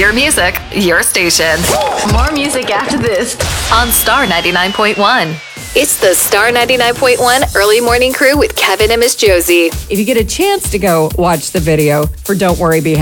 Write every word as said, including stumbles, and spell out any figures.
Your music, your station. More music after this on Star ninety-nine point one. It's the Star ninety-nine point one Early Morning Crew with Kevin and Miss Josie. If you get a chance to go watch the video for Don't Worry, Be